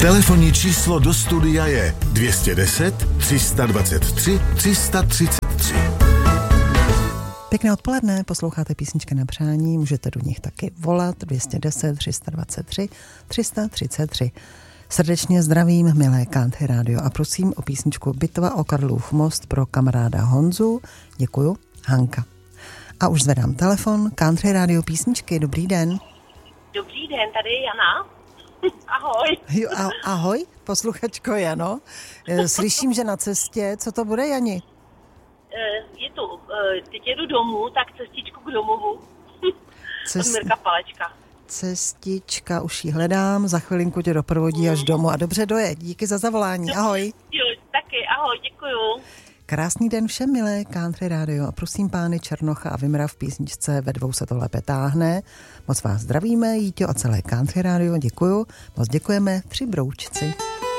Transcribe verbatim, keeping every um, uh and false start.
Telefonní číslo do studia je dvě stě deset, tři sta dvacet tři, tři sta třicet tři. Pěkné odpoledne, posloucháte písničky na přání, můžete do nich taky volat dvě stě deset, tři sta dvacet tři, tři sta třicet tři. Srdečně zdravím, milé Country Radio, a prosím o písničku Bitva o Karlův most pro kamaráda Honzu. Děkuju, Hanka. A už zvedám telefon, Country Radio písničky, dobrý den. Dobrý den, tady je Jana. Ahoj. Jo, ahoj, posluchačko Jano. Slyším, že na cestě, co to bude, Jani? Je to, teď jedu domů, tak cestičku k domovu. Cest... Od Mirka Palečka. Cestička, už ji hledám, za chvilinku tě doprovodí až domů a dobře doje. Díky za zavolání, ahoj. Jo, taky, ahoj, děkuju. Krásný den všem, milé Country Radio, a prosím pány Černocha a Vimra v písničce Ve dvou se to lépe táhne. Moc vás zdravíme, Jíťo a celé Country Radio, děkuju. Moc děkujeme, tři broučci.